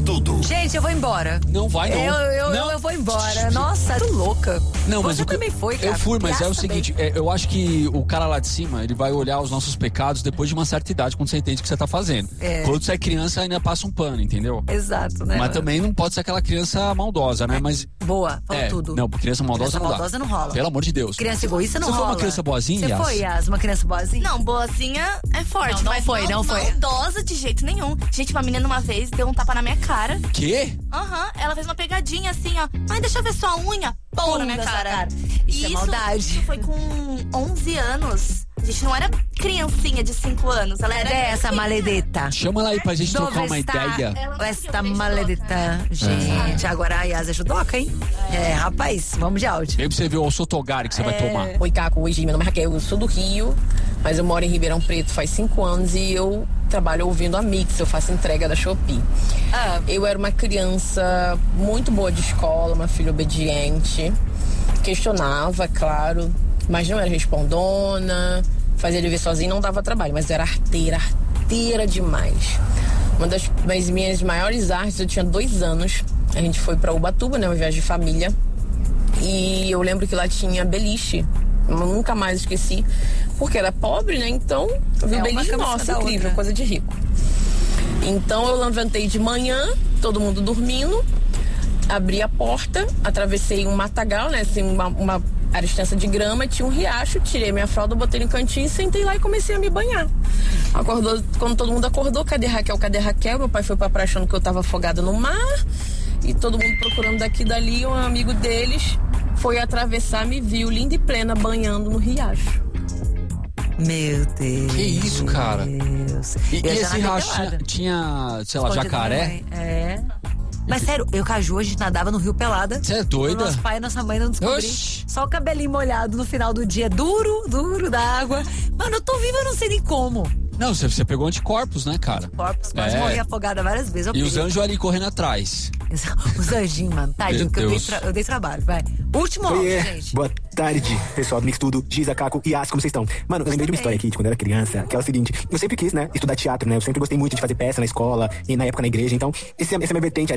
tudo. Gente, eu vou embora. Não vai, não. Eu vou embora. Nossa, tô louca. Não, mas você também foi, cara. Eu fui, mas Graças é o seguinte, eu acho que o cara lá de cima, ele vai olhar os nossos pecados depois de uma certa idade, quando você entende o que você tá fazendo. Quando você é criança, ainda passa um pano, entendeu? Exato, né? Mas também não pode ser aquela criança maldosa, né? Mas boa, falou tudo. Não, criança maldosa criança não dá. maldosa não rola. Pelo amor de Deus. Criança egoísta não rola. Você foi uma criança boazinha, Você foi, Yas, uma criança boazinha? Não, boazinha é forte, Não mas foi, não foi. maldosa de jeito nenhum. Gente, uma menina uma vez deu um tapa na minha cara. Quê? Ela fez uma pegadinha assim, ó. Ai, deixa eu ver sua unha. Pô, na minha cara. Isso é maldade. Isso foi com 11 anos. A gente não era criancinha de 5 anos. Ela era essa maledeta. Chama ela aí pra gente trocar uma ideia. Esta maledeta. Gente, agora a Yas é judoca, hein? Rapaz, vamos de áudio. Aí você vê o Sotogari que você vai tomar. Oi, Caco. Oi, Gi. Meu nome é Raquel. Eu sou do Rio, mas eu moro em Ribeirão Preto faz 5 anos e eu trabalho ouvindo a Mix. Eu faço entrega da Shopee. Eu era uma criança muito boa de escola, uma filha obediente. Questionava, claro, mas não era respondona. Fazia dever sozinha, não dava trabalho, mas era arteira demais. Uma das minhas maiores artes, eu tinha 2 anos. A gente foi pra Ubatuba, né, uma viagem de família. E eu lembro que lá tinha beliche. Eu nunca mais esqueci, porque era pobre, né? Então, eu vi o beliche, nossa, incrível, coisa de rico. Então eu levantei de manhã, todo mundo dormindo, abri a porta, atravessei um matagal, né? Assim, uma área extensa de grama, tinha um riacho, tirei minha fralda, botei no cantinho, sentei lá e comecei a me banhar. Quando todo mundo acordou, cadê Raquel? Cadê Raquel? Meu pai foi pra praia achando que eu tava afogada no mar, e todo mundo procurando daqui e dali. Um amigo deles foi atravessar, me viu linda e plena banhando no riacho. Meu Deus. Que isso, cara? E esse riacho tinha, sei lá, jacaré? Mas sério, eu e o Caju, a gente nadava no rio pelada. Você é doida? Nosso pai e nossa mãe não descobriram. Só o cabelinho molhado no final do dia, duro da água. Mano, eu tô viva, eu não sei nem como. Não, você pegou anticorpos, né, cara? Anticorpos, quase morri afogada várias vezes. E os anjos ali correndo atrás. Os anjinhos, mano. Tadinho, que eu dei trabalho, vai. Último áudio, gente. Boa tarde, pessoal do Mix Tudo, Giza, Caco e Yas, como vocês estão? Mano, eu lembrei de uma história aqui de quando eu era criança, que é o seguinte: eu sempre quis, né, estudar teatro, né? Eu sempre gostei muito de fazer peça na escola e na época na igreja, então essa é a minha vertente